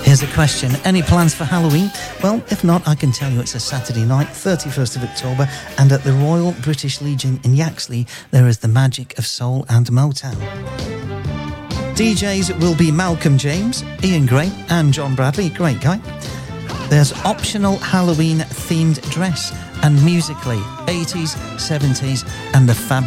Here's a question. Any plans for Halloween? Well, if not, I can tell you it's a Saturday night, 31st of October, and at the Royal British Legion in Yaxley, there is the magic of soul and Motown. DJs will be Malcolm James, Ian Gray, and John Bradley. Great guy. There's optional Halloween-themed dress, and musically, 80s, 70s, and the fabulous